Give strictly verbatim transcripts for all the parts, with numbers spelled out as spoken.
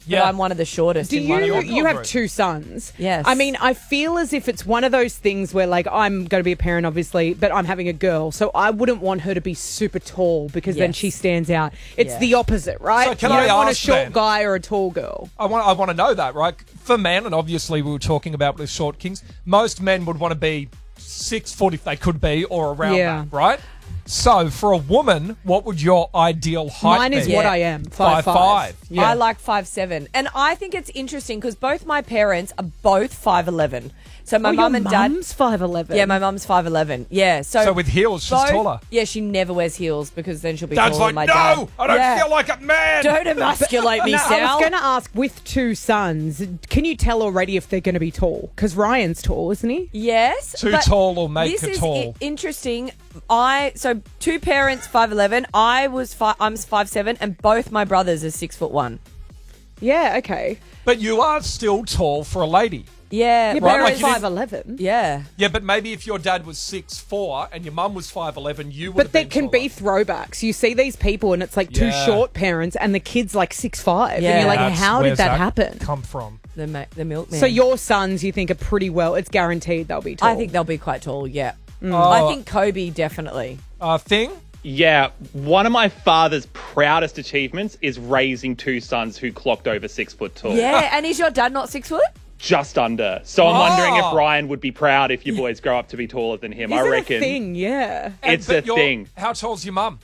Yeah. But I'm one of the shortest. Do in one of you, them. you have two sons. Yes. I mean, I feel as if it's one of those things where, like, I'm going to be a parent, obviously, but I'm having a girl, so I wouldn't want her to be super tall because then Yes. she stands out. It's Yeah. the opposite, right? So can you I don't want a ask short then- guy or a tall girl. I want I want to know that, right? For men, and obviously we were talking about with Short Kings, most men would want to be six foot if they could be, or around Yeah. that, right? So for a woman, what would your ideal height Mine be? is what Yeah. I am, five Five, five. five. Yeah. I like five seven, and I think it's interesting because both my parents are both five eleven. So my oh, mum your and dad. mum's five eleven. Yeah, my mum's five eleven. Yeah, so So with heels, she's both- taller. Yeah, she never wears heels because then she'll be Dad's taller like, than my no, dad. I don't Yeah. feel like a man. Don't emasculate me, No, I was Sal. going to ask, with two sons, can you tell already if they're going to be tall? Because Ryan's tall, isn't he? Yes. Too but tall will make this her is tall. I- interesting. I so two parents five eleven. I was five. I'm five seven, and both my brothers are six foot one. Yeah, okay. But you are still tall for a lady. Yeah, Yeah, Right, but like whereas- you five eleven. yeah. Yeah, but maybe if your dad was six four and your mum was five eleven, you would But have there been can taller. be throwbacks. You see these people and it's like two Yeah. short parents and the kid's like six five. Yeah. And you're like, That's- how where's did that, happen? come from? The ma- the milkman. So your sons, you think, are pretty well, it's guaranteed they'll be tall. I think they'll be quite tall. Yeah. Mm. I Oh. think Kobe definitely. Uh, thing? Yeah, one of my father's proudest achievements is raising two sons who clocked over six foot tall. Yeah, and is your dad not six foot? Just under. So I'm Oh. wondering if Ryan would be proud if your boys grow up to be taller than him. Is I it reckon. a thing? Yeah. And- It's but a your- thing. How tall's your mum?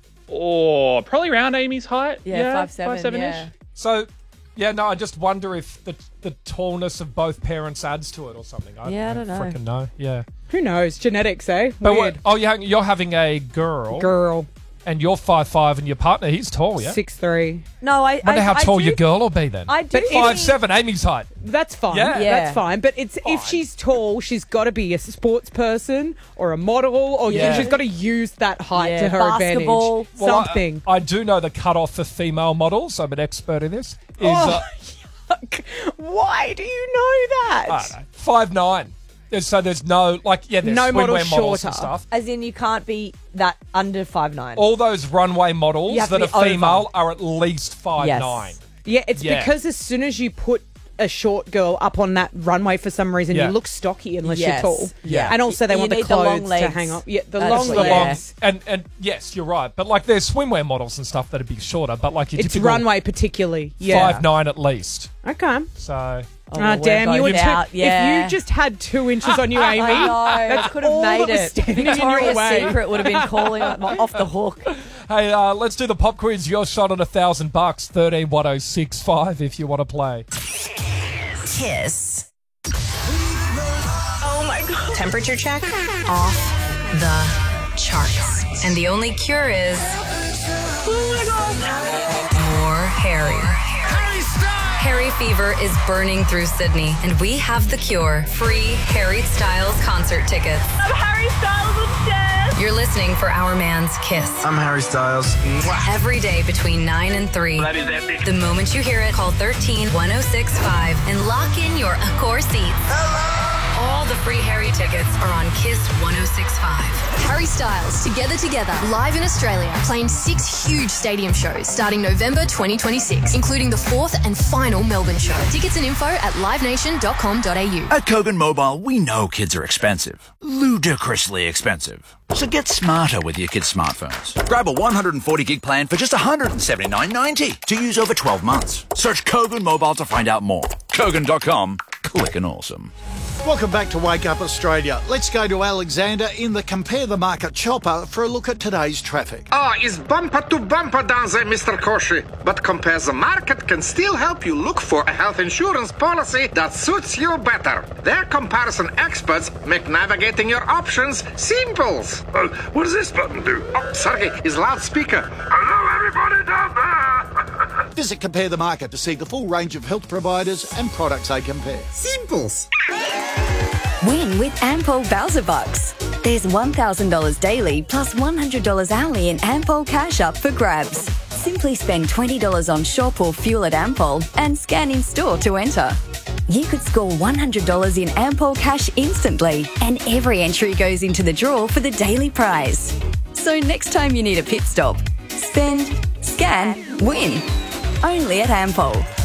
Oh, probably around Amy's height. Yeah, five seven. Five seven ish. Yeah. So, yeah, no, I just wonder if the the tallness of both parents adds to it or something. I, Yeah, I don't know. Freaking know. Yeah. Who knows? Genetics, eh? But Weird. what? Oh, you're, having- you're having a girl, Girl, and you're five five, and your partner, he's tall, yeah. six three. No, I. Wonder I, how I tall do, your girl will be then. I do. But think- Five seven, Amy's height. That's fine. Yeah. Yeah. That's fine. But it's if Fine. she's tall, she's got to be a sports person or a model, or Yeah. she's got to use that height Yeah, to her basketball. advantage. Well, I- Something. I, do know the cutoff for female models. I'm an expert in this. Is Oh. uh, Why do you know that? I don't know, five nine. There's, so there's no like yeah, there's No swimwear model models and shorter. stuff. As in, you can't be that under five nine. All those runway models You have to that be are female over. are at least five Yes. nine. Yeah, it's Yeah. because as soon as you put a short girl up on that runway for some reason, Yeah. you look stocky unless Yes. you're tall. Yeah. And also they You want the need the long clothes to legs. hang up. Yeah, the That's long what- The long, legs. and and yes, you're right. But like there's swimwear models and stuff that'd be shorter. But like your It's typical runway particularly. Yeah. five nine at least. Okay. So Oh, Ah, we're damn, you were both two, out. Yeah. If you just had two inches on you, Amy, I know. that's I could have all made that was it. standing in your Victoria's way. Secret would have been calling it off the hook. hey, uh, let's do the pop quiz. Your shot at a thousand bucks. Thirteen one oh six five if you want to play. Kiss. Oh my god. Temperature check off the charts. And the only cure is oh my god. More Harry. Harry fever is burning through Sydney, and we have the cure. Free Harry Styles concert tickets. I'm Harry Styles upstairs. You're listening for Our Man's Kiss. I'm Harry Styles. Every day between nine and three. That is epic. The moment you hear it, call thirteen one oh six five and lock in your Accor seats. All the free Harry tickets are on Kiss one oh six five. Harry Styles, Together Together, live in Australia, playing six huge stadium shows starting November twenty twenty-six, including the fourth and final Melbourne show. Tickets and info at live nation dot com dot a u. At Kogan Mobile, we know kids are expensive. Ludicrously expensive. So get smarter with your kids' smartphones. Grab a one hundred forty gig plan for just one hundred seventy-nine ninety to use over twelve months. Search Kogan Mobile to find out more. Kogan dot com. Click and awesome. Welcome back to Wake Up Australia. Let's go to Alexander in the Compare the Market chopper for a look at today's traffic. Ah, it's bumper to bumper down there, Mister Koshi. But Compare the Market can still help you look for a health insurance policy that suits you better. Their comparison experts make navigating your options simple. Uh, what does this button do? Oh, sorry, it's loudspeaker. Hello, everybody down there. Visit Compare the Market to see the full range of health providers and products they compare. Simples. Win with Ampol Bowser Bucks. There's one thousand dollars daily plus one hundred dollars hourly in Ampol cash up for grabs. Simply spend twenty dollars on shop or fuel at Ampol and scan in store to enter. You could score one hundred dollars in Ampol cash instantly, and every entry goes into the draw for the daily prize. So next time you need a pit stop, spend, scan, win. Only at Ampol.